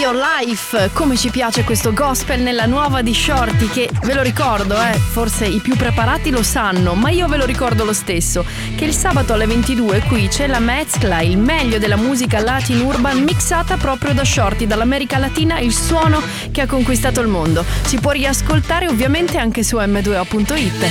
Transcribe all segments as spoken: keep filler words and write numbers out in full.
Your Life. Come ci piace questo gospel nella nuova di Shorty, che ve lo ricordo, eh, forse i più preparati lo sanno, ma io ve lo ricordo lo stesso, che il sabato alle ventidue qui c'è la mezcla, il meglio della musica latin urban mixata proprio da Shorty, dall'America Latina, il suono che ha conquistato il mondo. Si può riascoltare ovviamente anche su emme due o punto it.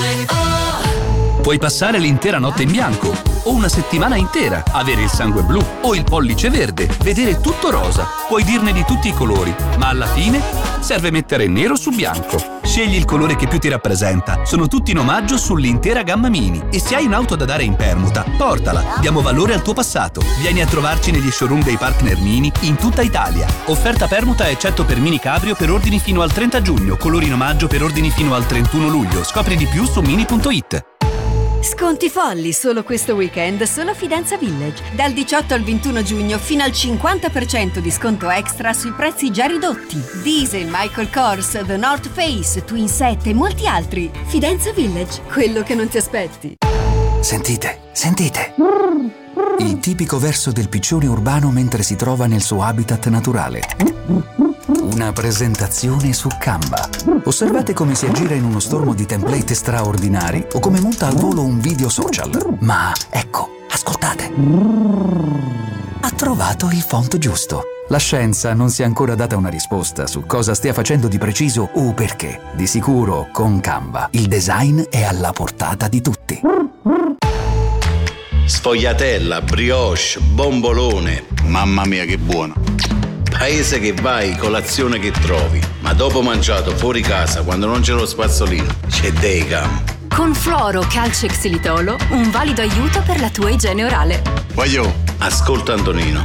Puoi passare l'intera notte in bianco o una settimana intera, avere il sangue blu o il pollice verde, vedere tutto rosa. Puoi dirne di tutti i colori, ma alla fine serve mettere nero su bianco. Scegli il colore che più ti rappresenta. Sono tutti in omaggio sull'intera gamma Mini. E se hai un'auto da dare in permuta, portala. Diamo valore al tuo passato. Vieni a trovarci negli showroom dei partner Mini in tutta Italia. Offerta permuta eccetto per Mini Cabrio per ordini fino al trenta giugno. Colori in omaggio per ordini fino al trentuno luglio. Scopri di più su mini punto it. Sconti folli solo questo weekend, solo Fidenza Village. Dal diciotto al ventuno giugno fino al cinquanta per cento di sconto extra sui prezzi già ridotti. Diesel, Michael Kors, The North Face, Twin Set e molti altri. Fidenza Village, quello che non ti aspetti. Sentite, sentite. Il tipico verso del piccione urbano mentre si trova nel suo habitat naturale. Una presentazione su Canva. Osservate come si aggira in uno stormo di template straordinari o come monta al volo un video social. Ma ecco, ascoltate. Ha trovato il font giusto. La scienza non si è ancora data una risposta su cosa stia facendo di preciso o perché. Di sicuro, con Canva, il design è alla portata di tutti. Sfogliatella, brioche, bombolone. Mamma mia che buono. Paese che vai, colazione che trovi. Ma dopo mangiato fuori casa, quando non c'è lo spazzolino, c'è Deicam. Con Fluoro Calcio e Xilitolo, un valido aiuto per la tua igiene orale. Voglio, ascolta Antonino.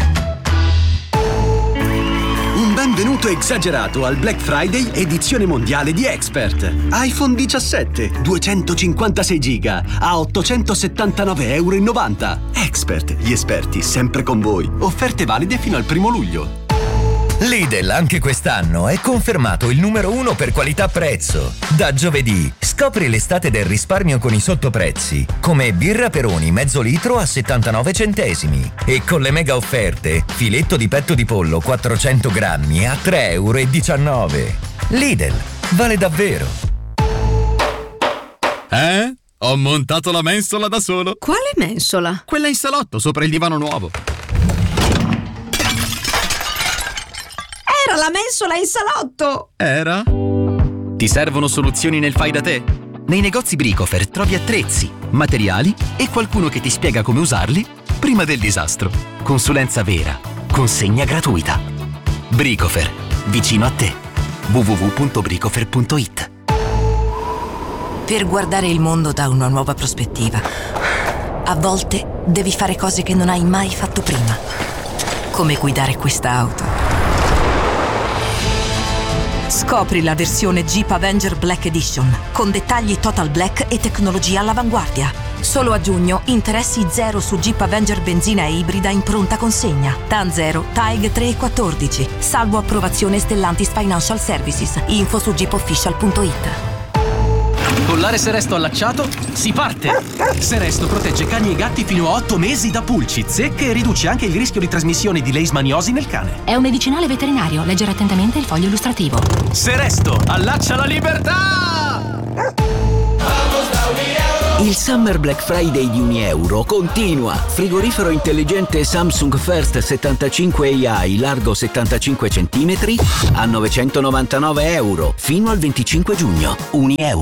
Un benvenuto esagerato al Black Friday edizione mondiale di Expert. iPhone diciassette, duecentocinquantasei giga a ottocentosettantanove virgola novanta euro. Expert, gli esperti sempre con voi. Offerte valide fino al primo luglio. Lidl anche quest'anno è confermato il numero uno per qualità-prezzo. Da giovedì scopri l'estate del risparmio con i sottoprezzi, come birra Peroni mezzo litro a settantanove centesimi e con le mega offerte filetto di petto di pollo quattrocento grammi a tre virgola diciannove euro. Lidl, vale davvero. Eh? Ho montato la mensola da solo. Quale mensola? Quella in salotto sopra il divano nuovo. Era la mensola in salotto! Era? Ti servono soluzioni nel fai da te? Nei negozi Bricofer trovi attrezzi, materiali e qualcuno che ti spiega come usarli prima del disastro. Consulenza vera, consegna gratuita. Bricofer, vicino a te. w w w punto bricofer punto it. Per guardare il mondo da una nuova prospettiva, a volte devi fare cose che non hai mai fatto prima, come guidare questa auto. Scopri la versione Jeep Avenger Black Edition, con dettagli total black e tecnologia all'avanguardia. Solo a giugno, interessi zero su Jeep Avenger benzina e ibrida in pronta consegna. T A N zero, T A E G tre e quattordici. Salvo approvazione Stellantis Financial Services. Info su jeep official punto it. Collare Seresto allacciato, si parte! Seresto protegge cani e gatti fino a otto mesi da pulci, zecche e riduce anche il rischio di trasmissione di leishmaniosi nel cane. È un medicinale veterinario, leggere attentamente il foglio illustrativo. Seresto, allaccia la libertà! Il Summer Black Friday di Unieuro continua. Frigorifero intelligente Samsung First settantacinque A I largo settantacinque centimetri a novecentonovantanove euro fino al venticinque giugno. Unieuro.